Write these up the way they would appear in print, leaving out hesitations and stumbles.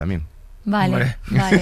también. Vale.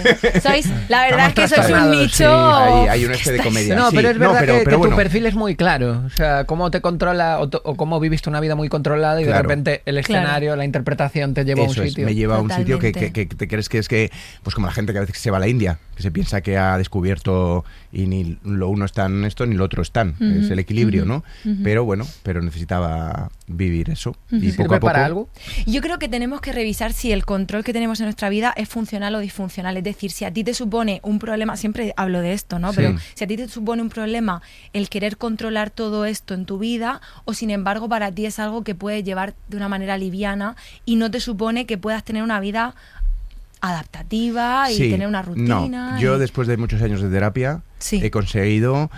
La verdad es que sois un nicho. Sí, hay un de comedia. No, pero es verdad que bueno. tu perfil es muy claro. O sea, cómo te controla o cómo viviste una vida muy controlada y de repente el escenario, la interpretación te lleva a un sitio. Me lleva a un sitio que te crees que es que, pues como la gente que a veces se va a la India, que se piensa que ha descubierto y ni lo uno está en esto ni lo otro están. Es el equilibrio, ¿no? Pero bueno, necesitaba vivir eso. Y poco a poco. ¿Para algo? Yo creo que tenemos que revisar si el control que tenemos en nuestra vida es funcional o disfuncional. Es decir, si a ti te supone un problema, siempre hablo de esto, ¿no? Pero si a ti te supone un problema el querer controlar todo esto en tu vida, o sin embargo para ti es algo que puedes llevar de una manera liviana y no te supone que puedas tener una vida adaptativa y tener una rutina. No, yo después de muchos años de terapia he conseguido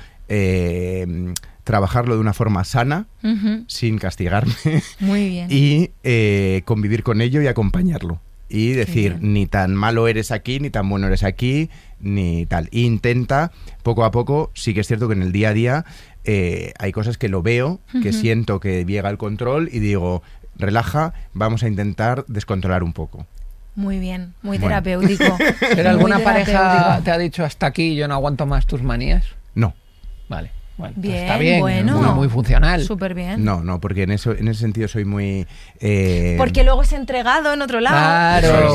trabajarlo de una forma sana, sin castigarme. Muy bien. Y convivir con ello y acompañarlo. Y decir, ni tan malo eres aquí, ni tan bueno eres aquí, ni tal. E intenta, poco a poco, sí que es cierto que en el día a día hay cosas que lo veo, que siento que llega el control y digo, relaja, vamos a intentar descontrolar un poco. Muy bien, muy terapéutico. ¿Pero alguna pareja te ha dicho hasta aquí, yo no aguanto más tus manías? No. Vale. Bueno, bien, está bien, bueno. muy funcional. Súper bien. No, porque en ese sentido soy muy... Porque luego es entregado en otro lado. Claro,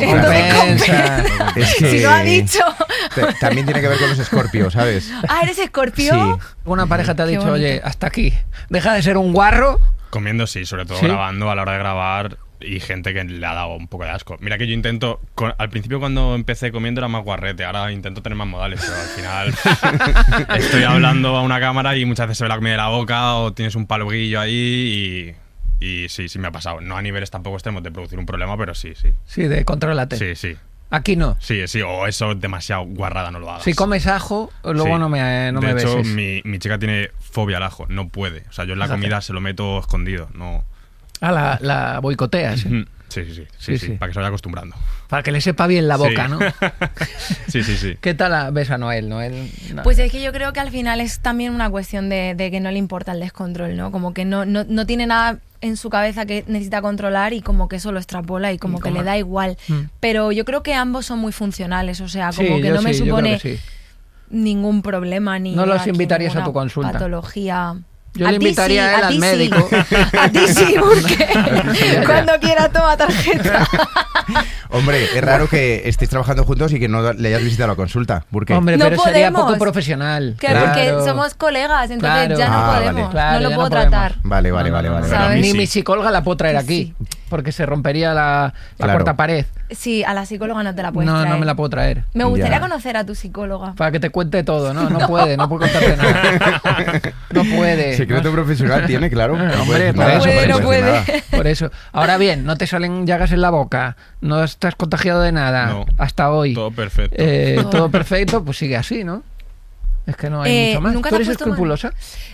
es que si lo ha dicho. También tiene que ver con los escorpios, ¿sabes? Ah, ¿eres escorpio? Sí. Una pareja te ha dicho, oye, hasta aquí, deja de ser un guarro. Comiendo sí, sobre todo grabando, a la hora de grabar, y gente que le ha dado un poco de asco. Mira que yo intento, al principio cuando empecé comiendo era más guarrete, ahora intento tener más modales, pero al final estoy hablando a una cámara y muchas veces se ve la comida de la boca o tienes un palguillo ahí y sí me ha pasado. No a niveles tampoco extremos de producir un problema, pero sí. Sí, de contrólate. Sí. Aquí no. Sí, o eso demasiado guarrada, no lo hagas. Si comes ajo, luego no me de hecho, beses. mi chica tiene fobia al ajo, no puede. O sea, yo en la comida se lo meto escondido, no... Ah, la boicoteas. Sí, para que se vaya acostumbrando. Para que le sepa bien la boca, ¿no? Sí. ¿Qué tal ves a Noel? No. Pues es que yo creo que al final es también una cuestión de que no le importa el descontrol, ¿no? Como que no tiene nada en su cabeza que necesita controlar y como que eso lo extrapola y como que le da igual. Pero yo creo que ambos son muy funcionales, o sea, como que no me supone ningún problema ni... No los invitarías a tu consulta. Patología... Yo le invitaría a él al médico. A ti sí, porque cuando quiera toma tarjeta. Hombre, es raro que estéis trabajando juntos y que no le hayas visitado la consulta. ¿Por qué? Hombre, no pero podemos. Sería poco profesional. Claro, porque somos colegas, entonces ya no podemos. Vale, no lo puedo tratar. Vale. Ni mi psicóloga la puedo traer aquí, porque se rompería la cuarta pared. Sí, a la psicóloga no te la puedes traer. No me la puedo traer. Me gustaría conocer a tu psicóloga. Para que te cuente todo, ¿no? No puede contarte nada. No puede. Secreto profesional tiene, claro. Hombre, no puede. Por eso. Ahora bien, no te salen llagas en la boca, no estás contagiado de nada hasta hoy. Todo perfecto. Todo perfecto, pues sigue así, ¿no? Es que no hay mucho más. ¿Nunca ¿Tú eres escrupulosa?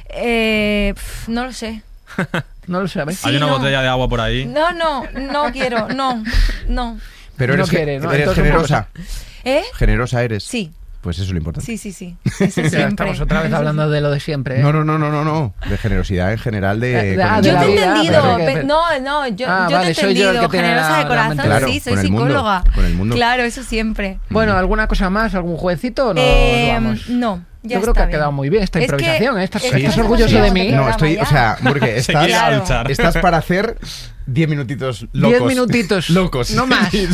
No lo sé. No lo sabes. Sí, ¿Hay una botella de agua por ahí? No quiero, no. Pero eres generosa. ¿Generosa eres? Sí. Pues eso es lo importante. Sí. Eso siempre. Estamos otra vez hablando de lo de siempre. No. De generosidad en general yo te he entendido. Yo te he entendido. Generosa de corazón, claro, sí, soy psicóloga. Con el mundo. Claro, eso siempre. Bueno, ¿alguna cosa más? ¿Algún jueguecito o no? No. Yo creo que ha quedado muy bien esta improvisación. ¿Estás orgulloso de mí? No, estoy, o sea, porque estás para hacer 10 minutitos locos. 10 minutitos. Locos. No más. Sí.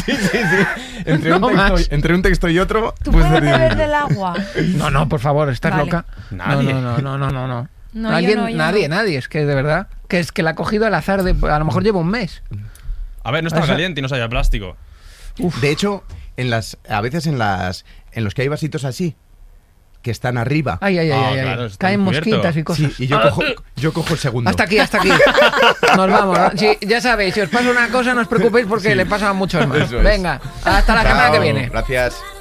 Entre un texto y otro. ¿Tú puedes beber del agua? No, por favor, ¿estás loca? Nadie. No. Nadie. Es que de verdad, que es que la ha cogido al azar. A lo mejor lleva un mes. A ver, no estaba caliente y no sabía plástico. De hecho, a veces en los que hay vasitos así, que están arriba. Ay. Claro, caen mosquitas y cosas. Sí, y yo cojo el segundo. Hasta aquí. Nos vamos, ¿no? Sí, ya sabéis, si os pasa una cosa, no os preocupéis porque le pasa a muchos más. Venga, hasta la semana que viene. Gracias.